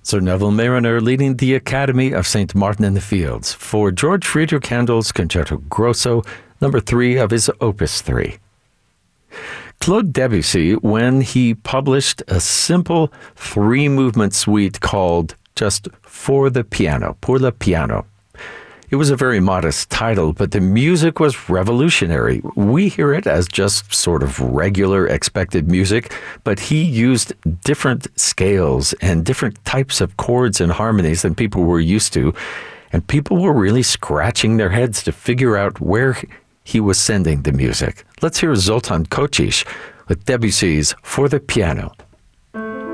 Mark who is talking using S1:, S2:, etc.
S1: Sir Neville Mariner leading the Academy of St. Martin in the Fields for George Friedrich Handel's Concerto Grosso, number 3 of his Opus 3. Claude Debussy, when he published a simple 3-movement suite called just For the Piano, Pour le Piano. It was a very modest title, but the music was revolutionary. We hear it as just sort of regular expected music, but he used different scales and different types of chords and harmonies than people were used to, and people were really scratching their heads to figure out where he was sending the music. Let's hear Zoltan Kocsis with Debussy's For the Piano.